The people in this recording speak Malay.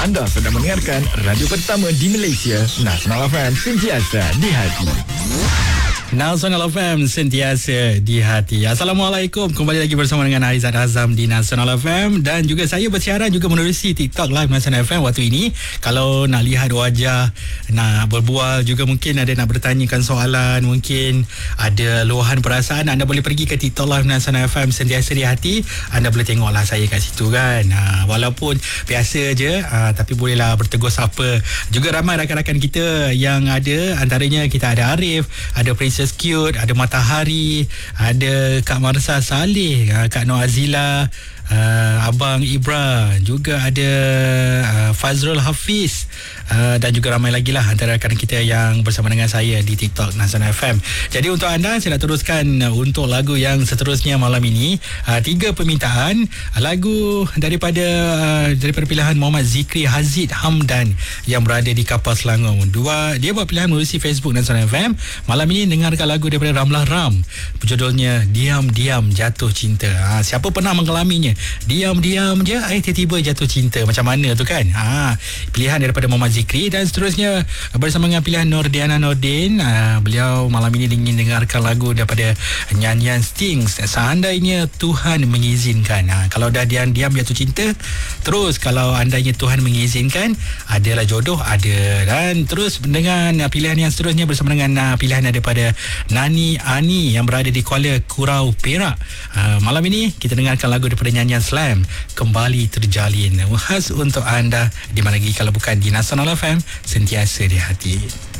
Anda sedang mendengarkan radio pertama di Malaysia, Nasional FM, sentiasa di hati. Nasional FM, sentiasa di hati. Assalamualaikum. Kembali lagi bersama dengan Aizat Azam di Nasional FM. Dan juga saya bersiaran juga menerusi TikTok Live Nasional FM waktu ini. Kalau nak lihat wajah, nak berbual, juga mungkin ada nak bertanyakan soalan, mungkin ada luahan perasaan, anda boleh pergi ke TikTok Live Nasional FM, sentiasa di hati. Anda boleh tengoklah saya kat situ kan. Walaupun biasa je, tapi bolehlah bertegur sapa. Juga ramai rakan-rakan kita yang ada. Antaranya kita ada Arif, ada Princess Cute, ada Matahari, ada Kak Marsa Saleh, Kak Noor Azila, Abang Ibra, juga ada Fazrul Hafiz, dan juga ramai lagi lah antara rakan kita yang bersama dengan saya di TikTok Nasional FM. Jadi untuk anda, saya nak teruskan untuk lagu yang seterusnya malam ini. 3 permintaan lagu daripada pilihan Muhammad Zikri Hazid Hamdan yang berada di Kapal Selangor. Dia buat pilihan melalui Facebook Nasional FM. Malam ini dengarkan lagu daripada Ramlah Ram, berjudulnya Diam-Diam Jatuh Cinta. Siapa pernah mengalaminya? Diam-diam je, tiba-tiba jatuh cinta. Macam mana tu kan? Pilihan daripada Muhammad Zikri. Dan seterusnya bersama dengan pilihan Nordiana Nordin. Beliau malam ini ingin dengarkan lagu daripada nyanyian Stings, Seandainya Tuhan Mengizinkan. Kalau dah diam-diam jatuh cinta, terus kalau andainya Tuhan mengizinkan, adalah jodoh, ada. Dan terus dengan pilihan yang seterusnya bersama dengan pilihan daripada Nani Ani yang berada di Kuala Kurau, Perak. Malam ini kita dengarkan lagu daripada nyanyian Slam, Kembali Terjalin. Khas untuk anda, di mana lagi kalau bukan di Nasional FM, sentiasa di hati.